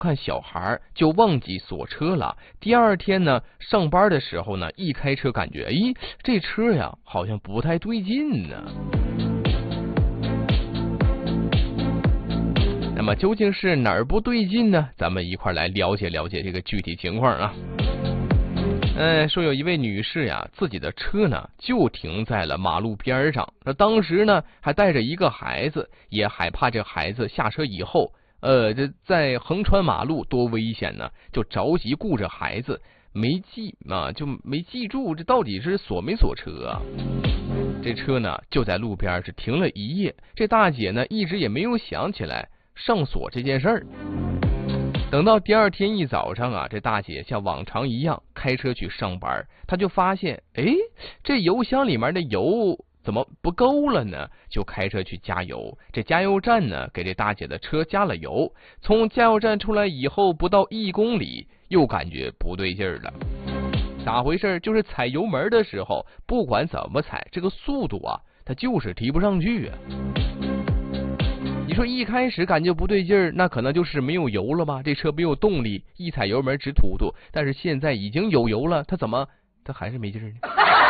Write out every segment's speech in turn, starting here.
看小孩就忘记锁车了。第二天呢，上班的时候呢，一开车感觉，咦，这车呀好像不太对劲呢。那么究竟是哪儿不对劲呢？咱们一块来了解了解这个具体情况啊。说有一位女士呀，自己的车呢就停在了马路边上。那当时呢还带着一个孩子，也害怕这孩子下车以后，这在横穿马路多危险呢，就着急顾着孩子，没记住这到底是锁没锁车啊。这车呢就在路边是停了一夜，这大姐呢一直也没有想起来上锁这件事儿。等到第二天一早上啊，这大姐像往常一样开车去上班，她就发现，这油箱里面的油怎么不够了呢？就开车去加油。这加油站呢，给这大姐的车加了油。从加油站出来以后，不到1公里，又感觉不对劲儿了。咋回事？就是踩油门的时候，不管怎么踩，这个速度啊，它就是提不上去啊。你说一开始感觉不对劲儿，那可能就是没有油了吧？这车没有动力，一踩油门直突突。但是现在已经有油了，它还是没劲儿呢？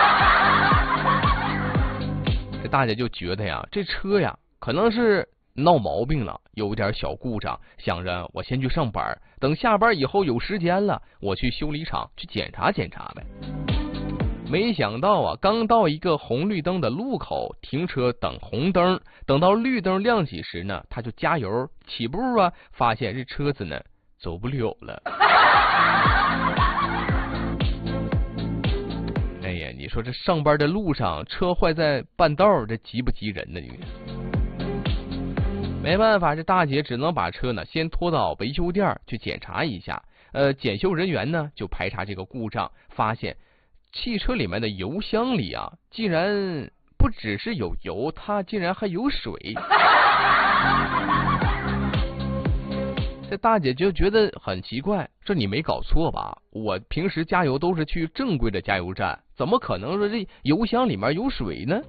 这大姐就觉得呀，这车呀可能是闹毛病了，有点小故障，想着我先去上班，等下班以后有时间了，我去修理厂去检查检查呗。没想到啊，刚到一个红绿灯的路口停车等红灯，等到绿灯亮起时呢，他就加油起步啊，发现这车子呢走不了了。哎呀，你说这上班的路上车坏在半道，这急不急人呢？没办法，这大姐只能把车呢先拖到维修店去检查一下。检修人员呢就排查这个故障，发现汽车里面的油箱里啊，竟然不只是有油，它竟然还有水。这大姐就觉得很奇怪，说你没搞错吧？我平时加油都是去正规的加油站，怎么可能说这油箱里面有水呢？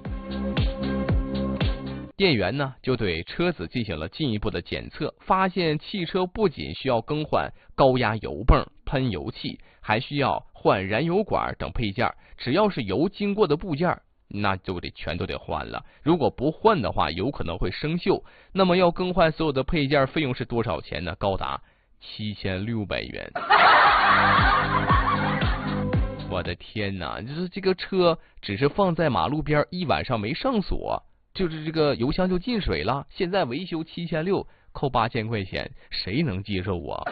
店员呢就对车子进行了进一步的检测，发现汽车不仅需要更换高压油泵、喷油器，还需要换燃油管等配件，只要是油经过的部件，那就全都得换了。如果不换的话，有可能会生锈。那么要更换所有的配件，费用是多少钱呢？高达7600元。我的天哪！就是这个车只是放在马路边一晚上没上锁，就是这个油箱就进水了。现在维修7600，扣8000块钱，谁能接受啊？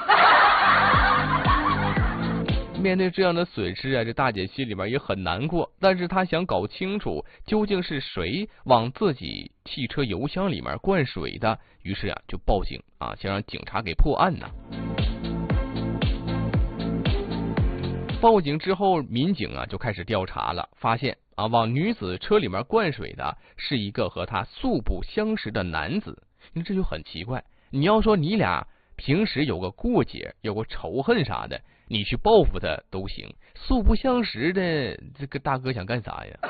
面对这样的损失啊，这大姐心里面也很难过，但是她想搞清楚究竟是谁往自己汽车油箱里面灌水的，于是啊就报警啊，想让警察给破案呢。报警之后，民警啊就开始调查了，发现啊往女子车里面灌水的是一个和她素不相识的男子。你这就很奇怪，你要说你俩平时有个过节，有个仇恨啥的，你去报复他都行，素不相识的这个大哥想干啥呀？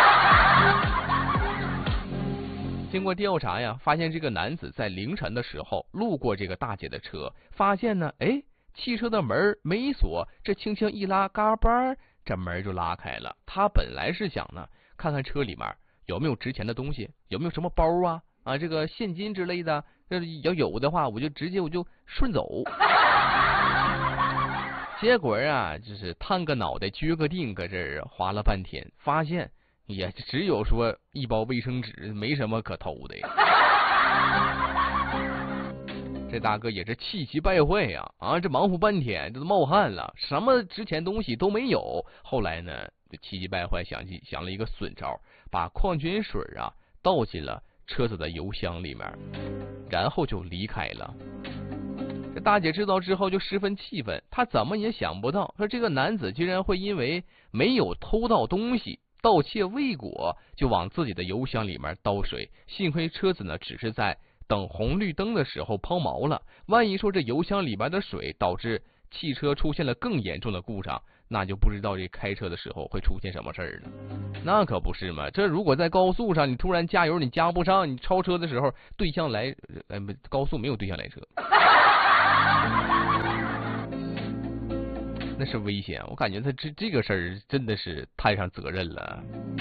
经过调查呀，发现这个男子在凌晨的时候路过这个大姐的车，发现呢，汽车的门没锁，这轻轻一拉，嘎巴，这门就拉开了。他本来是想呢，看看车里面有没有值钱的东西，有没有什么包啊这个现金之类的，要有的话，我就直接顺走。结果啊，就是探个脑袋撅个腚，搁这儿划了半天，发现也只有说一包卫生纸，没什么可偷的呀。这大哥也是气急败坏呀！这忙活半天，这都冒汗了，什么值钱东西都没有。后来呢，就气急败坏想了一个损招，把矿泉水啊倒进了车子的油箱里面，然后就离开了。这大姐知道之后就十分气愤，她怎么也想不到，说这个男子竟然会因为没有偷到东西，盗窃未果，就往自己的油箱里面倒水。幸亏车子呢只是在等红绿灯的时候抛锚了，万一说这油箱里边的水导致汽车出现了更严重的故障，那就不知道这开车的时候会出现什么事儿了。那可不是嘛，这如果在高速上你突然加油你加不上，你超车的时候对向来高速没有对向来车， 那是危险，我感觉他这个事儿真的是摊上责任了。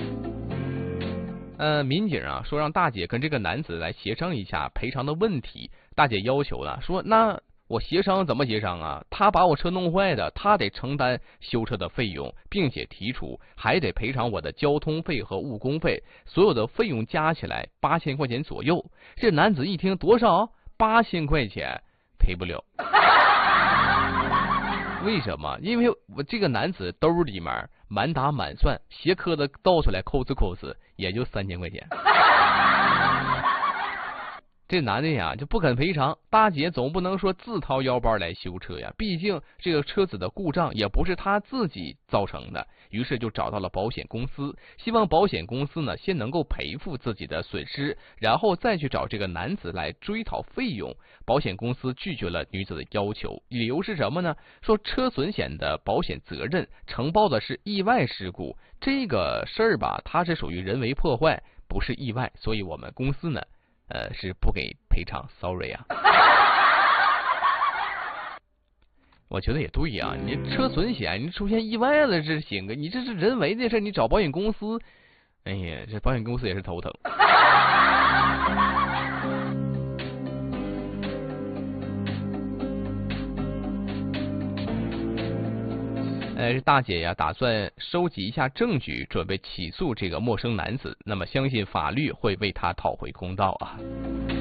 民警啊说让大姐跟这个男子来协商一下赔偿的问题。大姐要求了，说那我协商怎么协商啊？他把我车弄坏的，他得承担修车的费用，并且提出还得赔偿我的交通费和误工费，所有的费用加起来8000块钱左右。这男子一听多少？8000块钱，赔不了。为什么？因为我这个男子兜里面满打满算，斜磕的倒出来扣子，也就3000块钱。这男的呀就不肯赔偿，大姐总不能说自掏腰包来修车呀，毕竟这个车子的故障也不是他自己造成的，于是就找到了保险公司，希望保险公司呢先能够赔付自己的损失，然后再去找这个男子来追讨费用。保险公司拒绝了女子的要求，理由是什么呢？说车损险的保险责任承包的是意外事故，这个事儿吧，它是属于人为破坏，不是意外，所以我们公司呢是不给赔偿 ，sorry 啊。我觉得也对呀，你车损险你出现意外了，这行啊，你这是人为的事，你找保险公司，哎呀，这保险公司也是头疼。大姐呀，打算收集一下证据，准备起诉这个陌生男子。那么，相信法律会为他讨回公道啊。